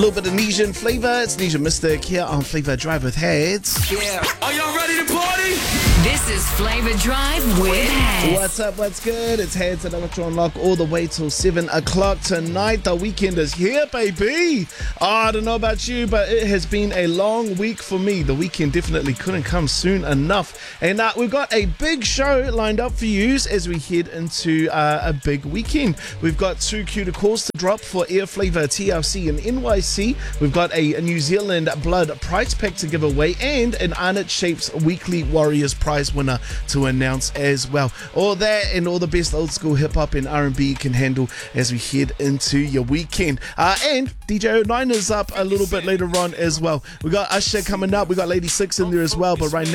A little bit of Nesian flavor. It's Nesian Mystic here on Flavor Drive with Heads. Yeah. Are y'all ready to party? This is Flavor Drive with Heads. What's up? What's good? It's Heads and Electro Unlock all the way till 7 o'clock tonight. The weekend is here, baby. I don't know about you, but it has been a long week for me. The weekend definitely couldn't come soon enough. And we've got a big show lined up for you as we head into a big weekend. We've got 2 cuter calls to drop for Air Flavor TLC and NYC. We've got a New Zealand Blood prize pack to give away and an Arnott Shapes Weekly Warriors prize winner to announce as well. All that and all the best old school hip hop and R&B you can handle as we head into your weekend. And DJ 09 is up a little bit later on as well. We got Usher coming up. We got Lady Six in there as well. But right now,